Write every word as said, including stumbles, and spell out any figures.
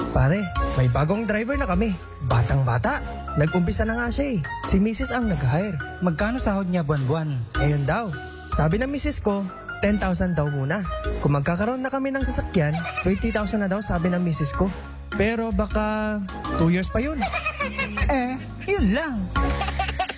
Pare, may bagong driver na kami. Batang bata. Nag-umpisa na nga siya eh. Si Missus ang nag-hire. Magkano sahod niya buwan-buwan? Ngayon daw. Sabi ng Missus ko, ten thousand daw muna. Kung magkakaroon na kami ng sasakyan, twenty thousand na daw sabi ng Missus ko. Pero baka two years pa yun. Eh, yun lang.